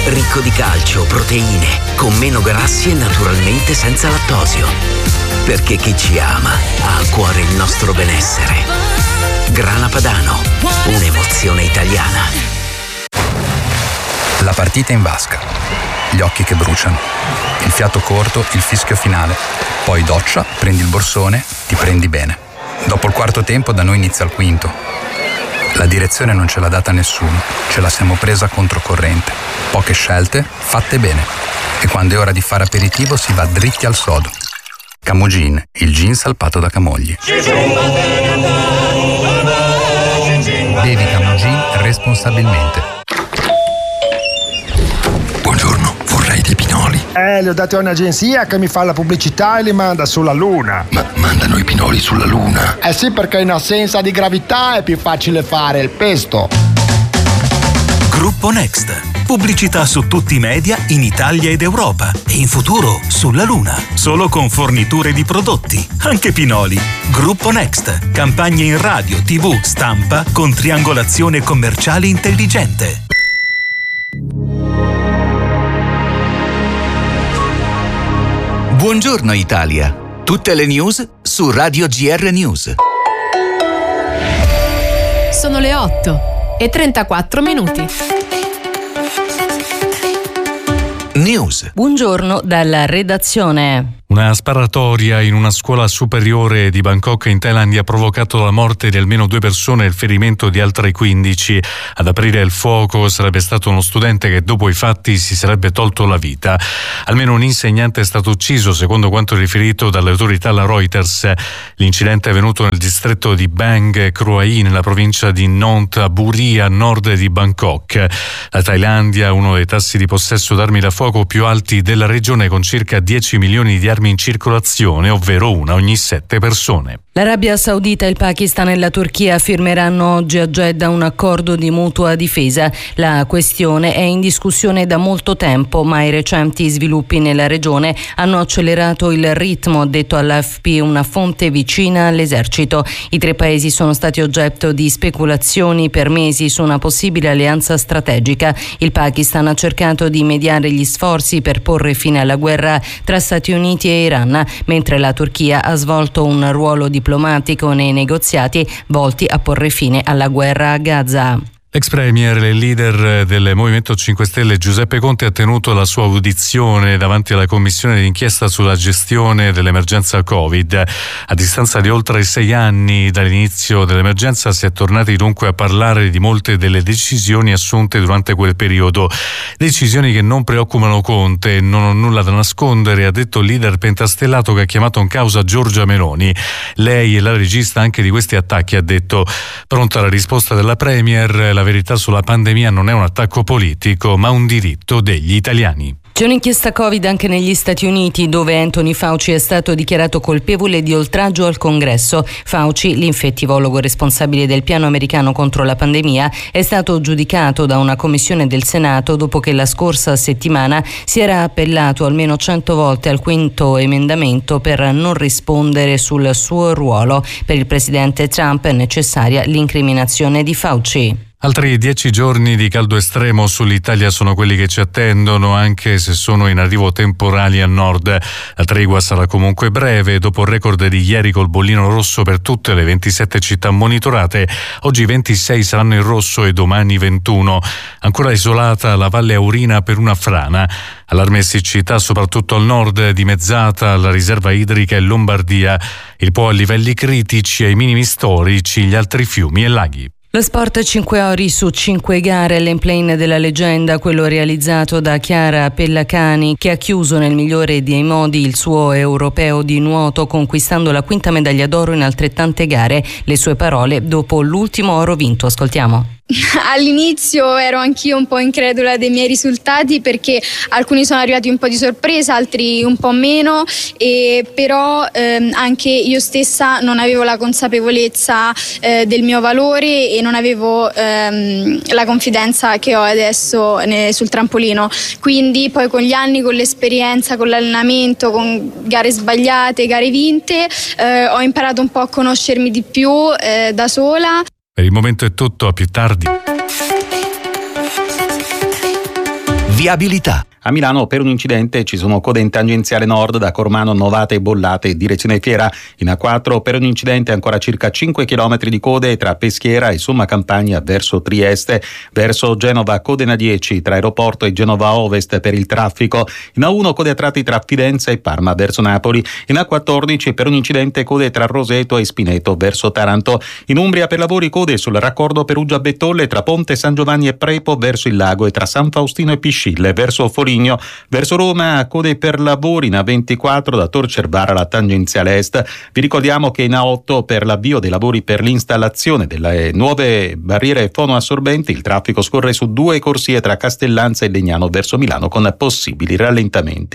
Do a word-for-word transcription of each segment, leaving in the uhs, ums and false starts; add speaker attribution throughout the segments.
Speaker 1: ricco di calcio, proteine, con meno grassi e naturalmente senza lattosio. Perché chi ci ama ha a cuore il nostro benessere. Grana Padano, un'emozione italiana.
Speaker 2: La partita in vasca, gli occhi che bruciano, il fiato corto, il fischio finale. Poi doccia, prendi il borsone, ti prendi bene. Dopo il quarto tempo da noi inizia il quinto. La direzione non ce l'ha data nessuno, ce la siamo presa controcorrente. Poche scelte, fatte bene. E quando è ora di fare aperitivo si va dritti al sodo. Camogin, il gin salpato da Camogli. Bevi Camogin responsabilmente.
Speaker 3: Buongiorno, vorrei dei pinoli.
Speaker 4: Eh, li ho dati a un'agenzia che mi fa la pubblicità e li manda sulla Luna.
Speaker 3: Ma mandano i pinoli sulla Luna?
Speaker 4: Eh sì, perché in assenza di gravità è più facile fare il pesto.
Speaker 5: Gruppo Next. Pubblicità su tutti i media in Italia ed Europa e in futuro sulla Luna. Solo con forniture di prodotti, anche pinoli. Gruppo Next. Campagne in radio, tivù, stampa con triangolazione commerciale intelligente.
Speaker 6: Buongiorno Italia. Tutte le news su Radio G R News.
Speaker 7: Sono le otto e trentaquattro minuti.
Speaker 6: News.
Speaker 8: Buongiorno dalla redazione.
Speaker 9: Una sparatoria in una scuola superiore di Bangkok in Thailandia ha provocato la morte di almeno due persone e il ferimento di altre quindici. Ad aprire il fuoco sarebbe stato uno studente che dopo i fatti si sarebbe tolto la vita. Almeno un insegnante è stato ucciso, secondo quanto riferito dalle autorità alla Reuters. L'incidente è avvenuto nel distretto di Bang Kruai, nella provincia di Nont Buri, a nord di Bangkok. La Thailandia ha uno dei tassi di possesso d'armi da fuoco più alti della regione, con circa dieci milioni di armi in circolazione, ovvero una ogni sette persone.
Speaker 8: L'Arabia Saudita, il Pakistan e la Turchia firmeranno oggi a Jeddah un accordo di mutua difesa. La questione è in discussione da molto tempo, ma i recenti sviluppi nella regione hanno accelerato il ritmo, ha detto all'A F P una fonte vicina all'esercito. I tre paesi sono stati oggetto di speculazioni per mesi su una possibile alleanza strategica. Il Pakistan ha cercato di mediare gli sforzi per porre fine alla guerra tra Stati Uniti e Iran, mentre la Turchia ha svolto un ruolo diplomatico nei negoziati volti a porre fine alla guerra a Gaza.
Speaker 9: L'ex premier e leader del Movimento cinque Stelle Giuseppe Conte ha tenuto la sua audizione davanti alla commissione d'inchiesta sulla gestione dell'emergenza Covid. A distanza di oltre sei anni dall'inizio dell'emergenza si è tornati dunque a parlare di molte delle decisioni assunte durante quel periodo. Decisioni che non preoccupano Conte, non ho nulla da nascondere, ha detto il leader pentastellato che ha chiamato in causa Giorgia Meloni. Lei è la regista anche di questi attacchi, ha detto. Pronta la risposta della premier, la verità sulla pandemia non è un attacco politico, ma un diritto degli italiani.
Speaker 8: C'è un'inchiesta Covid anche negli Stati Uniti, dove Anthony Fauci è stato dichiarato colpevole di oltraggio al Congresso. Fauci, l'infettivologo responsabile del piano americano contro la pandemia, è stato giudicato da una commissione del Senato dopo che la scorsa settimana si era appellato almeno cento volte al quinto emendamento per non rispondere sul suo ruolo. Per il presidente Trump è necessaria l'incriminazione di Fauci.
Speaker 9: Altri dieci giorni di caldo estremo sull'Italia sono quelli che ci attendono, anche se sono in arrivo temporali a nord. La tregua sarà comunque breve. Dopo il record di ieri col bollino rosso per tutte le ventisette città monitorate, oggi ventisei saranno in rosso e domani ventuno. Ancora isolata la Valle Aurina per una frana. Allarme siccità soprattutto al nord, dimezzata la riserva idrica in Lombardia. Il Po a livelli critici, ai minimi storici, gli altri fiumi e laghi.
Speaker 8: Lo sport cinque ori su cinque gare, l'emplane della leggenda, quello realizzato da Chiara Pellacani, che ha chiuso nel migliore dei modi il suo europeo di nuoto, conquistando la quinta medaglia d'oro in altrettante gare. Le sue parole dopo l'ultimo oro vinto, ascoltiamo.
Speaker 10: All'inizio ero anch'io un po' incredula dei miei risultati, perché alcuni sono arrivati un po' di sorpresa, altri un po' meno, e però ehm, anche io stessa non avevo la consapevolezza eh, del mio valore e non avevo ehm, la confidenza che ho adesso ne, sul trampolino. Quindi poi con gli anni, con l'esperienza, con l'allenamento, con gare sbagliate, gare vinte, eh, ho imparato un po' a conoscermi di più eh, da sola.
Speaker 9: Per il momento è tutto, a più tardi.
Speaker 6: Viabilità.
Speaker 11: A Milano per un incidente ci sono code in tangenziale nord da Cormano Novate e Bollate direzione Fiera. In A quattro per un incidente ancora circa cinque chilometri di code tra Peschiera e Somma Campagna verso Trieste. Verso Genova code in A dieci tra Aeroporto e Genova Ovest per il traffico. In A uno code a tratti tra Fidenza e Parma verso Napoli. In A quattordici per un incidente code tra Roseto e Spineto verso Taranto. In Umbria per lavori code sul raccordo Perugia-Bettolle tra Ponte San Giovanni e Prepo verso il lago e tra San Faustino e Piscille verso Foligno. Verso Roma code per lavori in A ventiquattro da Tor Cervara alla tangenziale est. Vi ricordiamo che in A otto per l'avvio dei lavori per l'installazione delle nuove barriere fonoassorbenti il traffico scorre su due corsie tra Castellanza e Legnano verso Milano con possibili rallentamenti.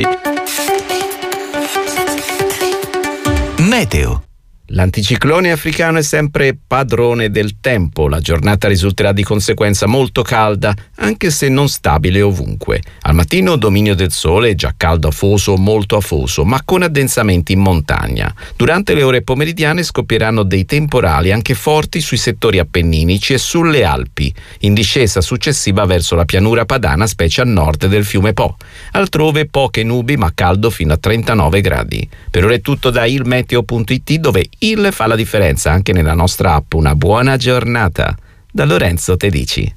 Speaker 6: Meteo.
Speaker 12: L'anticiclone africano è sempre padrone del tempo. La giornata risulterà di conseguenza molto calda, anche se non stabile ovunque. Al mattino dominio del sole, già caldo afoso o molto afoso, ma con addensamenti in montagna. Durante le ore pomeridiane scoppieranno dei temporali anche forti sui settori appenninici e sulle Alpi, in discesa successiva verso la pianura padana, specie a nord del fiume Po. Altrove poche nubi, ma caldo fino a trentanove gradi. Per ora è tutto da ilmeteo punto it, dove il fa la differenza anche nella nostra app. Una buona giornata da Lorenzo Tedici.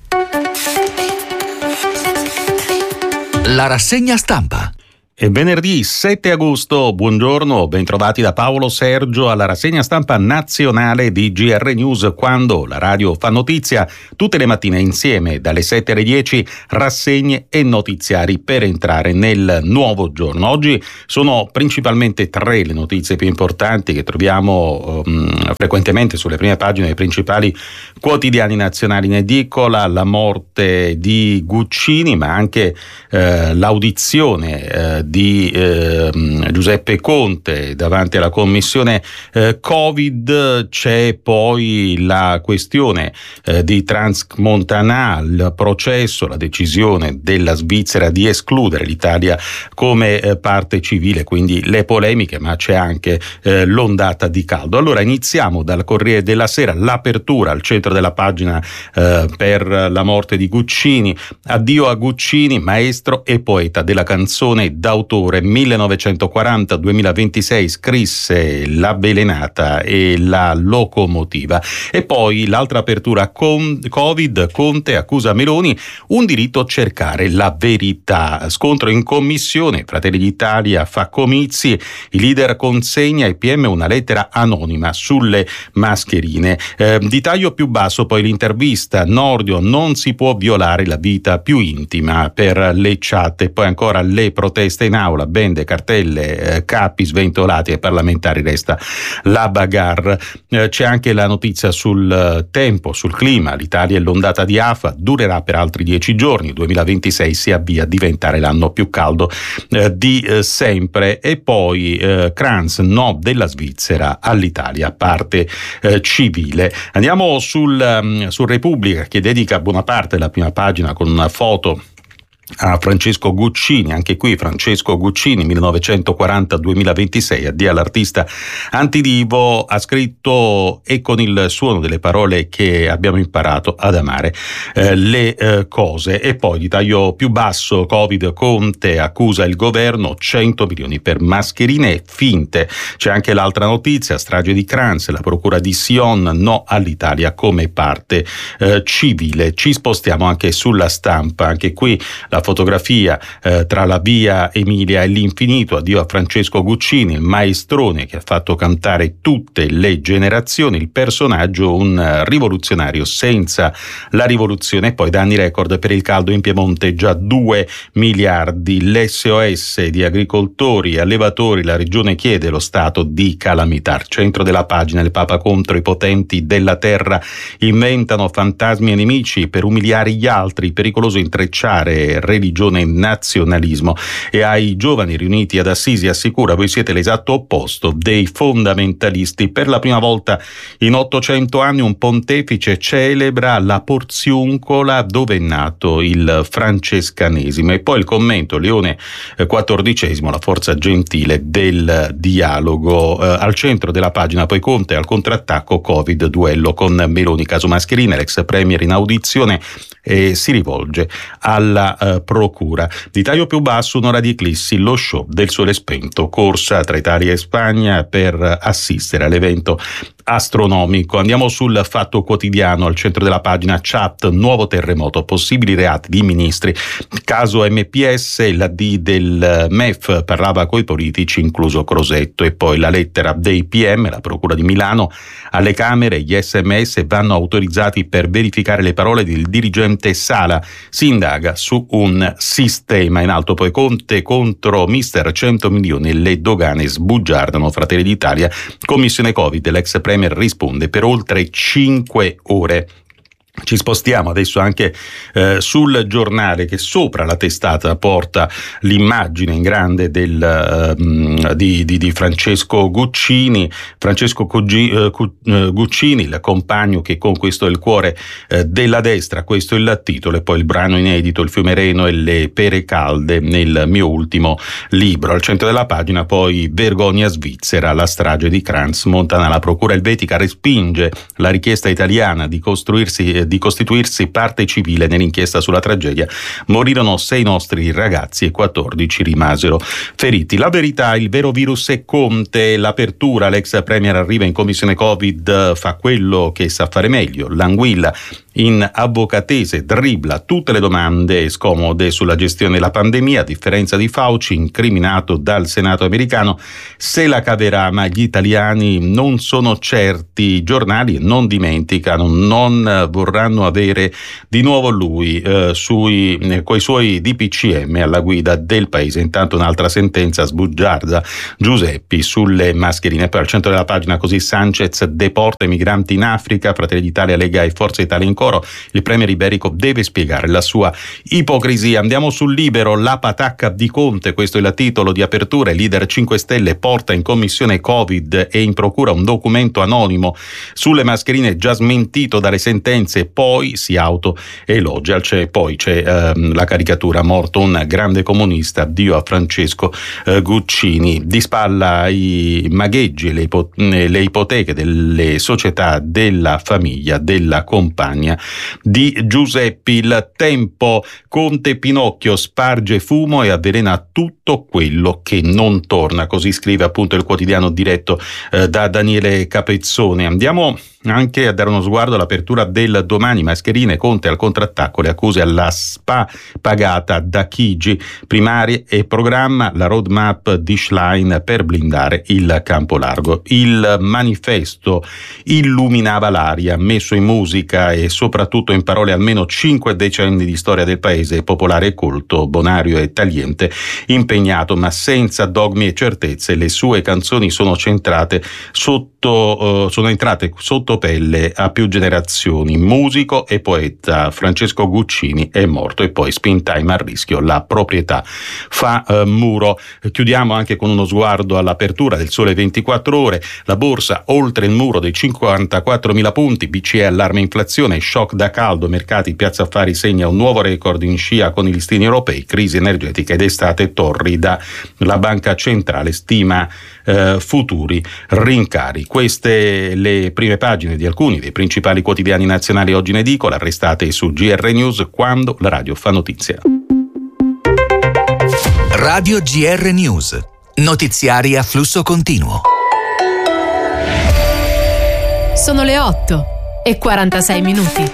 Speaker 6: La rassegna stampa.
Speaker 11: È venerdì sette agosto, buongiorno, bentrovati da Paolo Sergio alla rassegna stampa nazionale di G R News, quando la radio fa notizia tutte le mattine insieme dalle sette alle dieci, rassegne e notiziari per entrare nel nuovo giorno. Oggi sono principalmente tre le notizie più importanti che troviamo um, frequentemente sulle prime pagine dei principali quotidiani nazionali in edicola: la morte di Guccini, ma anche eh, l'audizione eh, di eh, Giuseppe Conte davanti alla commissione eh, Covid. C'è poi la questione eh, di Transmontana, il processo, la decisione della Svizzera di escludere l'Italia come eh, parte civile, quindi le polemiche, ma c'è anche eh, l'ondata di caldo. Allora iniziamo dal Corriere della Sera, l'apertura al centro della pagina eh, per la morte di Guccini. Addio a Guccini, maestro e poeta della canzone d'autore. millenovecentoquaranta duemilaventisei scrisse La Belenata e La Locomotiva. E poi l'altra apertura con Covid, Conte accusa Meloni, un diritto a cercare la verità. Scontro in commissione, Fratelli d'Italia fa comizi, il leader consegna ai P M una lettera anonima sulle mascherine. Eh, di taglio più basso poi l'intervista, Nordio, non si può violare la vita più intima per le chat. E poi ancora le proteste in aula, bende, cartelle, eh, capi sventolati ai parlamentari, resta la bagarre. Eh, c'è anche la notizia sul eh, tempo, sul clima. L'Italia e l'ondata di afa durerà per altri dieci giorni. Il duemilaventisei si avvia a diventare l'anno più caldo eh, di eh, sempre. E poi eh, Kranz, no della Svizzera all'Italia, parte eh, civile. Andiamo sul, um, sul Repubblica, che dedica buona parte della prima pagina con una foto a Francesco Guccini. Anche qui Francesco Guccini, millenovecentoquaranta duemilaventisei, addio all'artista antidivo, ha scritto, e con il suono delle parole che abbiamo imparato ad amare, eh, le eh, cose. E poi di taglio più basso, Covid, Conte accusa il governo, cento milioni per mascherine finte. C'è anche l'altra notizia, strage di Kranz, la procura di Sion, no all'Italia come parte eh, civile. Ci spostiamo anche sulla Stampa, anche qui la La fotografia eh, tra la via Emilia e l'infinito, addio a Francesco Guccini, il maestrone che ha fatto cantare tutte le generazioni, il personaggio un uh, rivoluzionario senza la rivoluzione. E poi danni record per il caldo in Piemonte, già due miliardi. L'S O S di agricoltori e allevatori, la regione chiede lo stato di calamità. Al centro della pagina, il Papa contro i potenti della terra, inventano fantasmi e nemici per umiliare gli altri, pericoloso intrecciare religione e nazionalismo. E ai giovani riuniti ad Assisi assicura: voi siete l'esatto opposto dei fondamentalisti. Per la prima volta in ottocento anni un pontefice celebra la Porziuncola, dove è nato il francescanesimo. E poi il commento, Leone quattordicesimo, la forza gentile del dialogo. Eh, al centro della pagina poi Conte al contrattacco, Covid, duello con Meloni, caso mascherine, l'ex premier in audizione e si rivolge alla eh, eh, procura. Di taglio più basso un'ora di eclissi, lo show del sole spento, corsa tra Italia e Spagna per assistere all'evento astronomico. Andiamo sul Fatto Quotidiano, al centro della pagina chat, nuovo terremoto, possibili reati di ministri, caso M P S, la D del M E F parlava coi politici, incluso Crosetto, e poi la lettera dei P M, la Procura di Milano, alle Camere, gli S M S vanno autorizzati per verificare le parole del dirigente Sala, si indaga su un sistema. In alto poi Conte contro mister cento milioni, le dogane sbugiardano, Fratelli d'Italia, commissione Covid, l'ex premier risponde per oltre cinque ore. Ci spostiamo adesso anche eh, sul Giornale, che sopra la testata porta l'immagine in grande del, uh, di, di, di Francesco Guccini, Francesco Cuggi, uh, Guccini, il compagno che conquistò il cuore uh, della destra. Questo è il titolo, e poi il brano inedito, Il fiume Reno e le pere calde, nel mio ultimo libro. Al centro della pagina poi vergogna svizzera, la strage di Crans Montana. La procura elvetica respinge la richiesta italiana di costruirsi di costituirsi parte civile nell'inchiesta sulla tragedia. Morirono sei nostri ragazzi e quattordici rimasero feriti. La verità, il vero virus è Conte, l'apertura, l'ex premier arriva in commissione Covid, fa quello che sa fare meglio, l'anguilla in avvocatese dribbla tutte le domande scomode sulla gestione della pandemia, a differenza di Fauci, incriminato dal Senato americano, se la caverà, ma gli italiani non sono certi, i giornali non dimenticano, non vorranno avere di nuovo lui eh, sui, eh, coi suoi D P C M alla guida del paese. Intanto un'altra sentenza sbugiarda Giuseppi sulle mascherine. Poi al centro della pagina così Sanchez deporta i migranti in Africa, Fratelli d'Italia, Lega e Forza Italia in coro, il premier iberico deve spiegare la sua ipocrisia. Andiamo sul Libero, la patacca di Conte, questo è il titolo di apertura. Il leader cinque Stelle porta in commissione Covid e in procura un documento anonimo sulle mascherine già smentito dalle sentenze, poi si autoelogia. C'è, poi c'è ehm, la caricatura, morto un grande comunista, addio a Francesco eh, Guccini. Di spalla i magheggi, le, ipo- le ipoteche delle società, della famiglia, della compagna di Giuseppi. Il Tempo, Conte Pinocchio sparge fumo e avvelena tutto quello che non torna, così scrive appunto il quotidiano diretto eh, da Daniele Capezzone. Andiamo anche a dare uno sguardo all'apertura del Domani, mascherine, Conte al contrattacco, le accuse alla S P A pagata da Chigi, primarie e programma, la roadmap di Schlein per blindare il campo largo. Il manifesto illuminava l'aria, messo in musica e soprattutto in parole almeno cinque decenni di storia del paese, popolare e colto, bonario e tagliente, impegnato ma senza dogmi e certezze. Le sue canzoni sono centrate sotto, uh, sono entrate sotto pelle a più generazioni. Musico e poeta Francesco Guccini è morto, e poi spin time a rischio, la proprietà fa uh, muro. Chiudiamo anche con uno sguardo all'apertura del Sole ventiquattro Ore, la borsa oltre il muro dei cinquantaquattromila punti, B C E allarme inflazione, shock da caldo, mercati, Piazza Affari segna un nuovo record in scia con i listini europei, crisi energetica ed estate torrida, la banca centrale stima eh, futuri rincari. Queste le prime pagine di alcuni dei principali quotidiani nazionali oggi in edicola, arrestate su G R News quando la radio fa notizia.
Speaker 6: Radio G R News, notiziari a flusso continuo.
Speaker 7: Sono le otto e quarantasei minuti.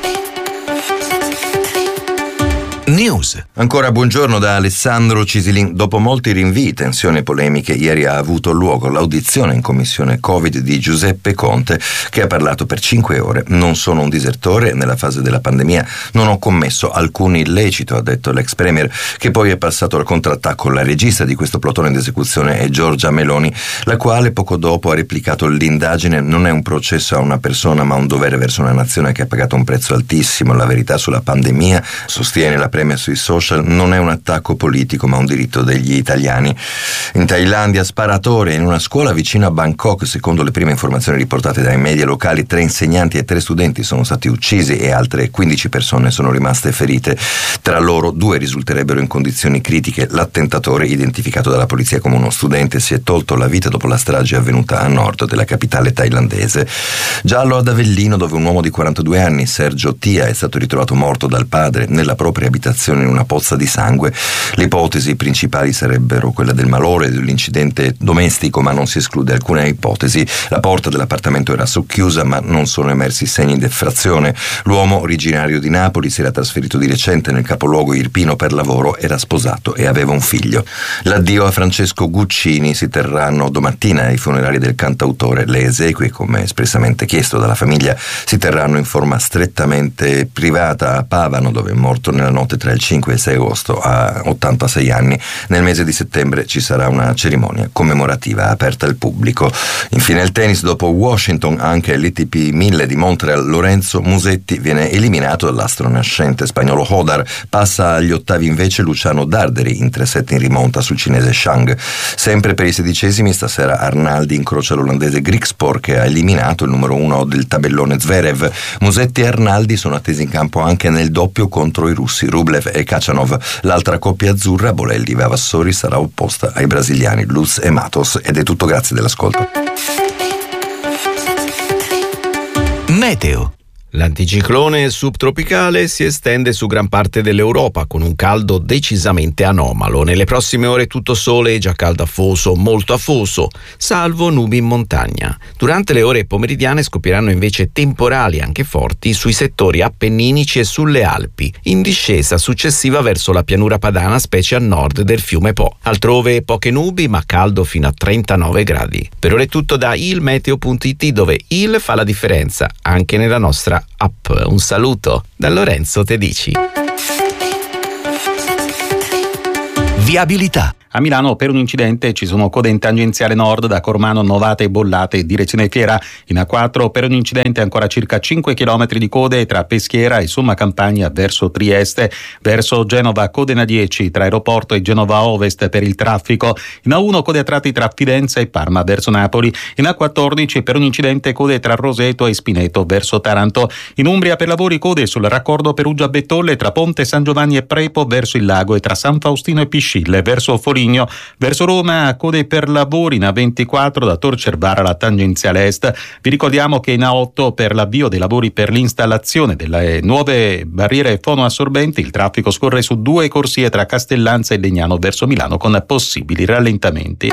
Speaker 6: News.
Speaker 13: Ancora buongiorno da Alessandro Cisilin. Dopo molti rinvii, tensioni e polemiche, ieri ha avuto luogo l'audizione in commissione Covid di Giuseppe Conte, che ha parlato per cinque ore. Non sono un disertore, nella fase della pandemia non ho commesso alcun illecito, ha detto l'ex premier, che poi è passato al contrattacco. La regista di questo plotone d'esecuzione è Giorgia Meloni, la quale poco dopo ha replicato: l'indagine non è un processo a una persona ma un dovere verso una nazione che ha pagato un prezzo altissimo. La verità sulla pandemia, sostiene la premier sui social, non è un attacco politico ma un diritto degli italiani. In Thailandia, sparatore in una scuola vicino a Bangkok. Secondo le prime informazioni riportate dai media locali, tre insegnanti e tre studenti sono stati uccisi e altre quindici persone sono rimaste ferite. Tra loro due risulterebbero in condizioni critiche. L'attentatore, identificato dalla polizia come uno studente, si è tolto la vita dopo la strage avvenuta a nord della capitale thailandese. Giallo ad Avellino, dove un uomo di quarantadue anni, Sergio Tia, è stato ritrovato morto dal padre nella propria abitazione precipitazione in una pozza di sangue. Le ipotesi principali sarebbero quella del malore, dell'incidente domestico, ma non si esclude alcuna ipotesi. La porta dell'appartamento era socchiusa, ma non sono emersi segni di effrazione. L'uomo, originario di Napoli, si era trasferito di recente nel capoluogo irpino per lavoro, era sposato e aveva un figlio. L'addio a Francesco Guccini si terranno domattina. I funerali del cantautore, le esequie, come espressamente chiesto dalla famiglia, si terranno in forma strettamente privata a Pavano, dove è morto nella notte tra il cinque e il sei agosto a ottantasei anni. Nel mese di settembre ci sarà una cerimonia commemorativa aperta al pubblico. Infine il tennis. Dopo Washington, anche l'A T P mille di Montreal, Lorenzo Musetti viene eliminato dall'astro nascente spagnolo Hodar. Passa agli ottavi invece Luciano Darderi in tre set in rimonta sul cinese Shang. Sempre per i sedicesimi stasera Arnaldi incrocia l'olandese Griekspoor, che ha eliminato il numero uno del tabellone Zverev. Musetti e Arnaldi sono attesi in campo anche nel doppio contro i russi Rublev e Khachanov. L'altra coppia azzurra, Bolelli e Vavassori, sarà opposta ai brasiliani Luz e Matos. Ed è tutto, grazie dell'ascolto.
Speaker 6: Meteo.
Speaker 12: L'anticiclone subtropicale si estende su gran parte dell'Europa con un caldo decisamente anomalo. Nelle prossime ore tutto sole, già caldo afoso, molto afoso, salvo nubi in montagna. Durante le ore pomeridiane scoppieranno invece temporali anche forti sui settori appenninici e sulle Alpi, in discesa successiva verso la pianura padana, specie a nord del fiume Po. Altrove poche nubi, ma caldo fino a trentanove gradi. Per ora è tutto da ilmeteo punto it, dove il fa la differenza anche nella nostra app. Un saluto da Lorenzo Tedici.
Speaker 6: Viabilità.
Speaker 11: A Milano per un incidente ci sono code in tangenziale nord da Cormano, Novate, Bollate, direzione Fiera. In A quattro per un incidente ancora circa cinque chilometri di code tra Peschiera e Somma Campagna verso Trieste. Verso Genova code in A dieci tra Aeroporto e Genova Ovest per il traffico. In A uno code a tratti tra Fidenza e Parma verso Napoli. In A quattordici per un incidente code tra Roseto e Spineto verso Taranto. In Umbria per lavori code sul raccordo Perugia-Bettolle tra Ponte San Giovanni e Prepo verso il lago e tra San Faustino e Piscille verso Foligno. Verso Roma code per lavori in A ventiquattro da Tor Cervara alla tangenziale est. Vi ricordiamo che in A otto per l'avvio dei lavori per l'installazione delle nuove barriere fonoassorbenti il traffico scorre su due corsie tra Castellanza e Legnano verso Milano con possibili rallentamenti.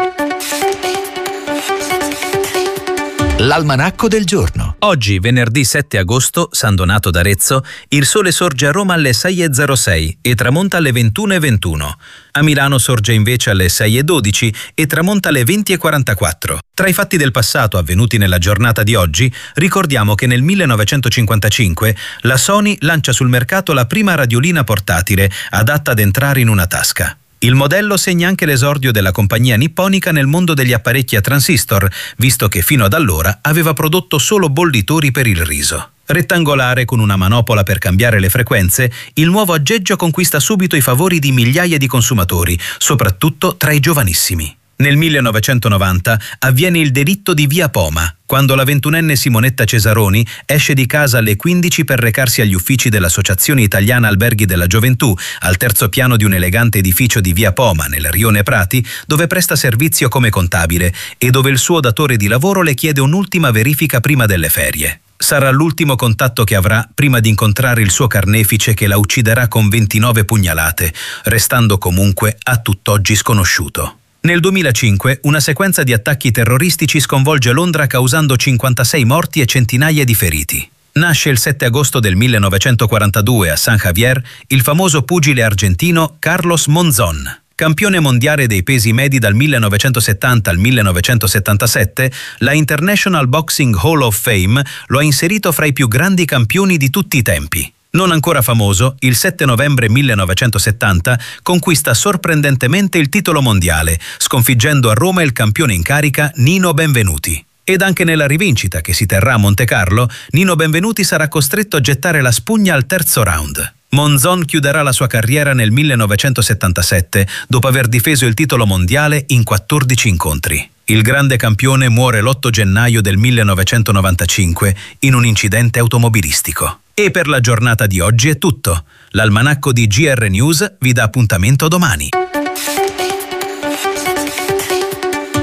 Speaker 6: L'almanacco del giorno.
Speaker 14: Oggi, venerdì sette agosto, San Donato d'Arezzo, il sole sorge a Roma alle sei e zero sei e tramonta alle ventuno e ventuno. A Milano sorge invece alle sei e dodici e tramonta alle venti e quarantaquattro. Tra i fatti del passato avvenuti nella giornata di oggi, ricordiamo che nel millenovecentocinquantacinque la Sony lancia sul mercato la prima radiolina portatile adatta ad entrare in una tasca. Il modello segna anche l'esordio della compagnia nipponica nel mondo degli apparecchi a transistor, visto che fino ad allora aveva prodotto solo bollitori per il riso. Rettangolare con una manopola per cambiare le frequenze, il nuovo aggeggio conquista subito i favori di migliaia di consumatori, soprattutto tra i giovanissimi. Nel millenovecentonovanta avviene il delitto di Via Poma, quando la ventunenne Simonetta Cesaroni esce di casa alle quindici per recarsi agli uffici dell'Associazione Italiana Alberghi della Gioventù, al terzo piano di un elegante edificio di Via Poma, nel Rione Prati, dove presta servizio come contabile e dove il suo datore di lavoro le chiede un'ultima verifica prima delle ferie. Sarà l'ultimo contatto che avrà prima di incontrare il suo carnefice che la ucciderà con ventinove pugnalate, restando comunque a tutt'oggi sconosciuto. Nel duemilacinque una sequenza di attacchi terroristici sconvolge Londra causando cinquantasei morti e centinaia di feriti. Nasce il sette agosto del millenovecentoquarantadue a San Javier il famoso pugile argentino Carlos Monzón. Campione mondiale dei pesi medi dal millenovecentosettanta al millenovecentosettantasette, la International Boxing Hall of Fame lo ha inserito fra i più grandi campioni di tutti i tempi. Non ancora famoso, il sette novembre millenovecentosettanta conquista sorprendentemente il titolo mondiale, sconfiggendo a Roma il campione in carica Nino Benvenuti. Ed anche nella rivincita che si terrà a Montecarlo, Nino Benvenuti sarà costretto a gettare la spugna al terzo round. Monzón chiuderà la sua carriera nel millenovecentosettantasette, dopo aver difeso il titolo mondiale in quattordici incontri. Il grande campione muore l'otto gennaio del millenovecentonovantacinque in un incidente automobilistico. E per la giornata di oggi è tutto. L'almanacco di G R News vi dà appuntamento domani.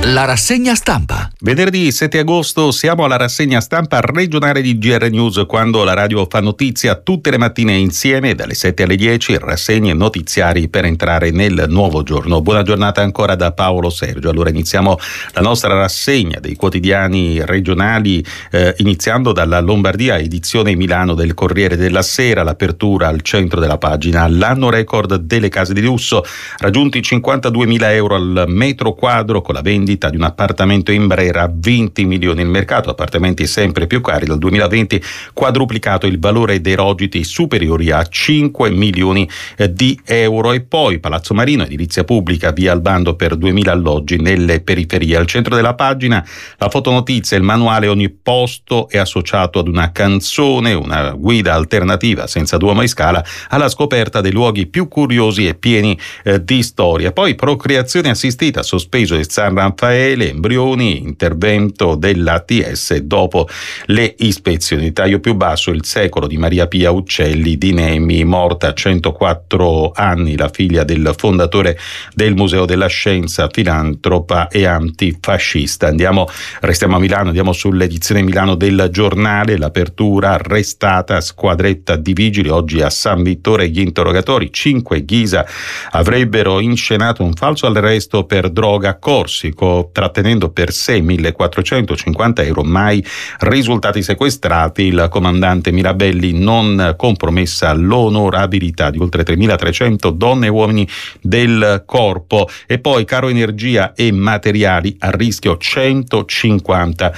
Speaker 6: La rassegna stampa.
Speaker 11: Venerdì sette agosto siamo alla rassegna stampa regionale di G R News, quando la radio fa notizia tutte le mattine insieme dalle sette alle dieci, rassegne notiziari per entrare nel nuovo giorno. Buona giornata ancora da Paolo Sergio. Allora iniziamo la nostra rassegna dei quotidiani regionali eh, iniziando dalla Lombardia, edizione Milano del Corriere della Sera, l'apertura al centro della pagina, l'anno record delle case di lusso, raggiunti cinquantaduemila euro al metro quadro con la vendita di un appartamento in Brera a venti milioni. Il mercato appartamenti sempre più cari, dal duemilaventi quadruplicato il valore dei rogiti superiori a cinque milioni di euro. E poi Palazzo Marino, edilizia pubblica, via al bando per duemila alloggi nelle periferie. Al centro della pagina la fotonotizia, il manuale Ogni posto è associato ad una canzone, una guida alternativa senza Duomo e Scala alla scoperta dei luoghi più curiosi e pieni eh, di storia. Poi procreazione assistita, sospeso il San Raffaele, embrioni, intervento dell'A T S dopo le ispezioni. Taglio più basso, il secolo di Maria Pia Uccelli di Nemi, morta a centoquattro anni, la figlia del fondatore del Museo della Scienza, filantropa e antifascista. Andiamo, restiamo a Milano, andiamo sull'edizione Milano del Giornale, l'apertura, arrestata squadretta di vigili, oggi a San Vittore gli interrogatori, cinque Ghisa avrebbero inscenato un falso arresto per droga a Corsico, trattenendo per sé millequattrocentocinquanta euro, mai risultati sequestrati. Il comandante Mirabelli, non compromessa l'onorabilità di oltre tremilatrecento donne e uomini del corpo. E poi caro energia e materiali, a rischio centocinquanta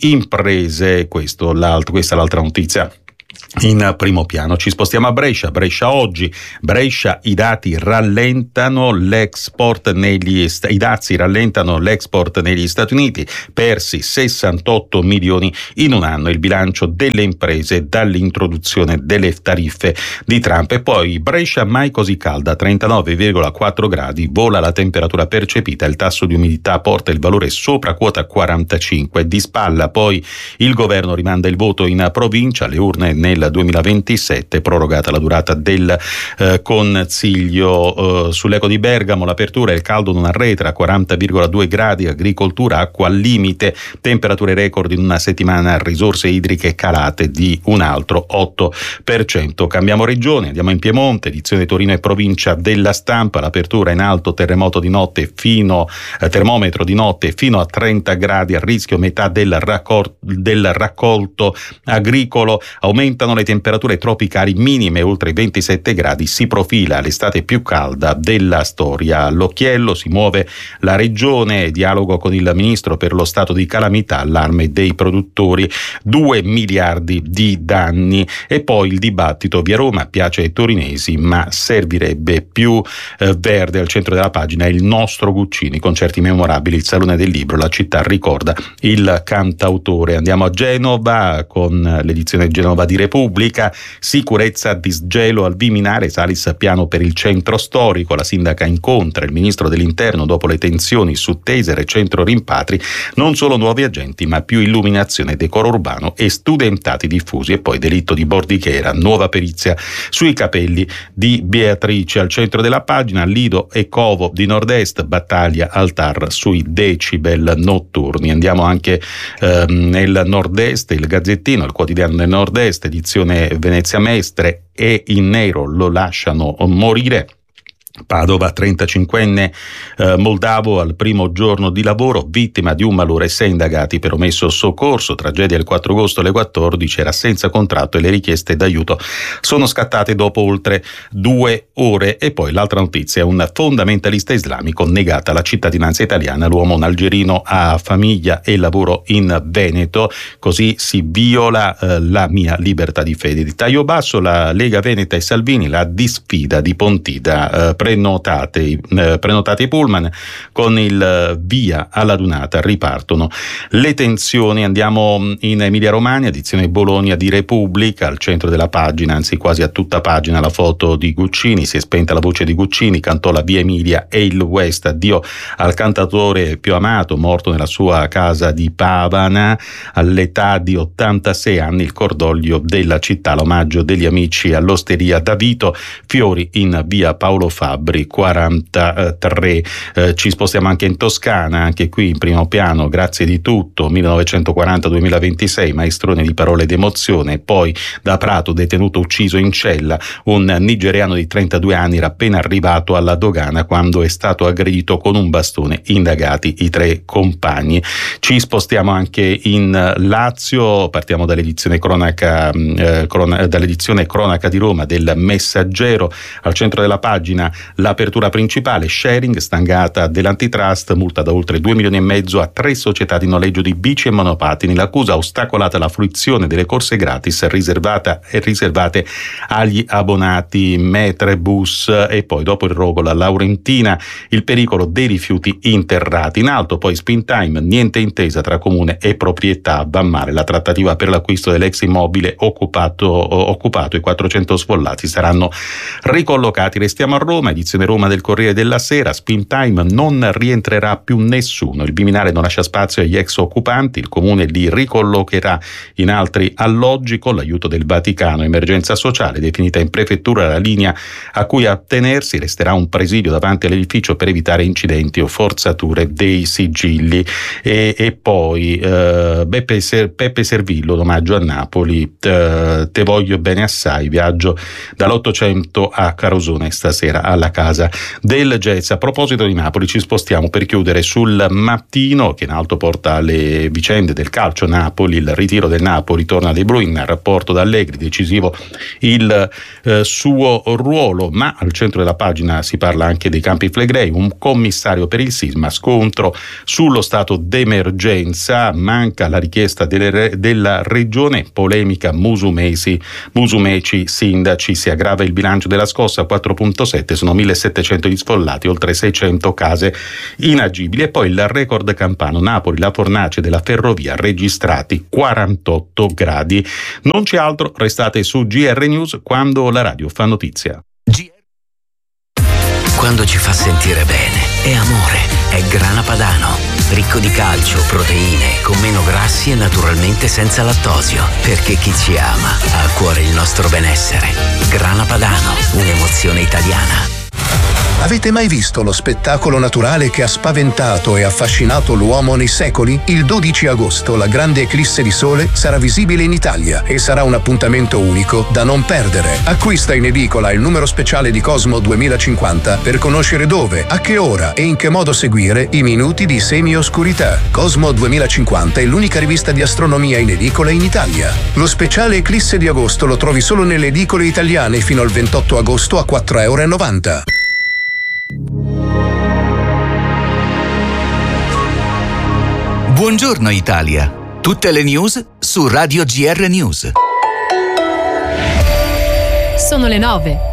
Speaker 11: imprese. Questo, l'alt- questa è l'altra notizia in primo piano. Ci spostiamo a Brescia. Brescia oggi. Brescia, i dati rallentano l'export negli i dazi rallentano l'export negli Stati Uniti, persi sessantotto milioni in un anno, il bilancio delle imprese dall'introduzione delle tariffe di Trump. E poi Brescia mai così calda, trentanove virgola quattro gradi, vola la temperatura percepita, il tasso di umidità porta il valore sopra quota quarantacinque. Di spalla poi il governo rimanda il voto in provincia, le urne nel duemilaventisette, prorogata la durata del eh, consiglio. Eh, sull'Eco di Bergamo l'apertura, il caldo non arretra, quaranta virgola due gradi, agricoltura acqua al limite, temperature record in una settimana, risorse idriche calate di un altro otto per cento. Cambiamo regione, andiamo in Piemonte, edizione Torino e provincia della Stampa, l'apertura in alto, terremoto di notte fino eh, termometro di notte fino a trenta gradi, a rischio metà del, raccol- del raccolto agricolo, aumentano le temperature tropicali minime oltre i ventisette gradi, si profila l'estate più calda della storia. All'occhiello si muove la regione, dialogo con il ministro per lo stato di calamità, allarme dei produttori, due miliardi di danni. E poi il dibattito, via Roma piace ai torinesi ma servirebbe più eh, verde. Al centro della pagina il nostro Guccini, concerti memorabili, il Salone del Libro, la città ricorda il cantautore. Andiamo a Genova con l'edizione Genova di Repubblica. Sicurezza, disgelo al Viminale, Salis piano per il centro storico, la sindaca incontra il ministro dell'interno dopo le tensioni su Taser e centro rimpatri, non solo nuovi agenti ma più illuminazione, decoro urbano e studentati diffusi. E poi delitto di Bordighera, nuova perizia sui capelli di Beatrice. Al centro della pagina Lido e Covo di Nord-Est, battaglia al T A R sui decibel notturni. Andiamo anche eh, nel Nord-Est, il Gazzettino, il quotidiano del Nord-Est, edizione Venezia Mestre, e in nero lo lasciano morire. Padova, trentacinquenne eh, moldavo al primo giorno di lavoro, vittima di un malore, sei indagati per omesso soccorso, tragedia il quattro agosto alle quattordici, era senza contratto e le richieste d'aiuto sono scattate dopo oltre due ore. E poi l'altra notizia, un fondamentalista islamico, negata la cittadinanza italiana, l'uomo, un algerino, ha famiglia e lavoro in Veneto, così si viola eh, la mia libertà di fede. Di taglio basso la Lega Veneta e Salvini, la disfida di Pontida, eh, prenotate, eh, prenotate i pullman, con il via alla Dunata ripartono le tensioni. Andiamo in Emilia Romagna, edizione Bologna di Repubblica, al centro della pagina, anzi quasi a tutta pagina, la foto di Guccini, si è spenta la voce di Guccini, cantò la Via Emilia e il West, addio al cantautore più amato, morto nella sua casa di Pavana all'età di ottantasei anni, il cordoglio della città, l'omaggio degli amici all'Osteria da Vito, fiori in via Paolo Fabio Fabbri quarantatré. Eh, ci spostiamo anche in Toscana, anche qui in primo piano Grazie di tutto, millenovecentoquaranta duemilaventisei, maestrone di parole ed emozione. Poi da Prato, detenuto ucciso in cella, un nigeriano di trentadue anni era appena arrivato alla dogana quando è stato aggredito con un bastone, indagati i tre compagni. Ci spostiamo anche in Lazio, partiamo dall'edizione cronaca, eh, crona, dall'edizione cronaca di Roma del Messaggero. Al centro della pagina l'apertura principale: sharing, stangata dell'antitrust, multa da oltre due milioni e mezzo a tre società di noleggio di bici e monopattini. L'accusa: ostacolata la fruizione delle corse gratis riservata e riservate agli abbonati Metrebus. E poi dopo il rogo la Laurentina, il pericolo dei rifiuti interrati. In alto poi Spin Time, niente intesa tra comune e proprietà, va male la trattativa per l'acquisto dell'ex immobile occupato, occupato i quattrocento sfollati saranno ricollocati. Restiamo a Roma, edizione Roma del Corriere della Sera. Spin Time, non rientrerà più nessuno, il Viminale non lascia spazio agli ex occupanti, il comune li ricollocherà in altri alloggi con l'aiuto del Vaticano. Emergenza sociale, definita in prefettura la linea a cui attenersi, resterà un presidio davanti all'edificio per evitare incidenti o forzature dei sigilli. E, e poi eh, Beppe, Ser, Peppe Servillo, l'omaggio a Napoli, eh, te voglio bene assai, viaggio dall'Ottocento a Carosone stasera alla Casa del Jazz. A proposito di Napoli, ci spostiamo per chiudere sul Mattino, che in alto porta le vicende del calcio Napoli, il ritiro del Napoli, torna dei Bruin, rapporto da Allegri, decisivo il eh, suo ruolo, ma al centro della pagina si parla anche dei Campi Flegrei, un commissario per il sisma, scontro sullo stato d'emergenza, manca la richiesta delle, della regione, polemica Musumeci, Musumeci, sindaci, si aggrava il bilancio della scossa, quattro virgola sette, sono millesettecento gli sfollati, oltre seicento case inagibili. E poi il record campano, Napoli, la fornace della ferrovia, registrati quarantotto gradi. Non c'è altro, restate su G R News quando la radio fa notizia.
Speaker 1: Quando ci fa sentire bene, è amore, è Grana Padano, ricco di calcio, proteine, con meno grassi e naturalmente senza lattosio, perché chi ci ama ha a cuore il nostro benessere. Grana Padano, un'emozione italiana.
Speaker 15: Avete mai visto lo spettacolo naturale che ha spaventato e affascinato l'uomo nei secoli? Il dodici agosto la grande eclisse di sole sarà visibile in Italia e sarà un appuntamento unico da non perdere. Acquista in edicola il numero speciale di Cosmo duemilacinquanta per conoscere dove, a che ora e in che modo seguire i minuti di semi-oscurità. Cosmo duemilacinquanta è l'unica rivista di astronomia in edicola in Italia. Lo speciale eclisse di agosto lo trovi solo nelle edicole italiane fino al ventotto agosto a quattro virgola novanta euro.
Speaker 6: Buongiorno Italia, tutte le news su Radio G R News.
Speaker 7: Sono le nove.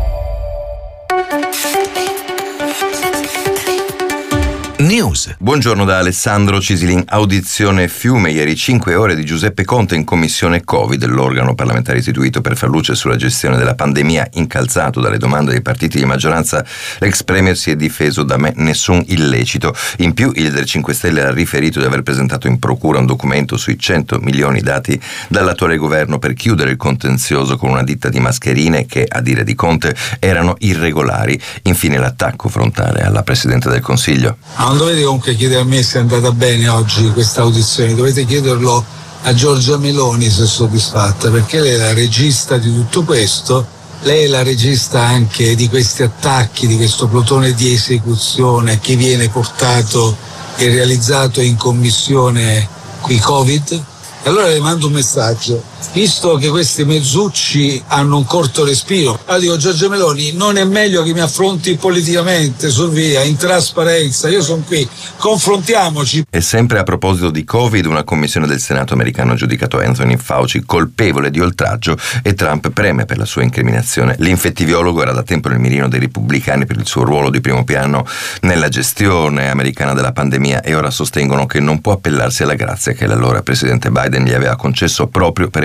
Speaker 6: News.
Speaker 13: Buongiorno da Alessandro Cisilin. Audizione Fiume, ieri cinque ore di Giuseppe Conte in commissione Covid, l'organo parlamentare istituito per far luce sulla gestione della pandemia. Incalzato dalle domande dei partiti di maggioranza, l'ex premier si è difeso: da me nessun illecito. In più il leader cinque Stelle ha riferito di aver presentato in procura un documento sui cento milioni dati dall'attuale governo per chiudere il contenzioso con una ditta di mascherine che, a dire di Conte, erano irregolari. Infine l'attacco frontale alla Presidente del Consiglio.
Speaker 16: Non dovete comunque chiedere a me se è andata bene oggi questa audizione, dovete chiederlo a Giorgia Meloni se è soddisfatta, perché lei è la regista di tutto questo, lei è la regista anche di questi attacchi, di questo plotone di esecuzione che viene portato e realizzato in commissione qui Covid. E allora le mando un messaggio: visto che questi mezzucci hanno un corto respiro, allora dico, Giorgia Meloni, non è meglio che mi affronti politicamente su via, in trasparenza, io sono qui, confrontiamoci.
Speaker 13: E sempre a proposito di Covid, una commissione del Senato americano ha giudicato Anthony Fauci colpevole di oltraggio e Trump preme per la sua incriminazione. L'infettiviologo era da tempo nel mirino dei repubblicani per il suo ruolo di primo piano nella gestione americana della pandemia e ora sostengono che non può appellarsi alla grazia che l'allora presidente Biden gli aveva concesso proprio per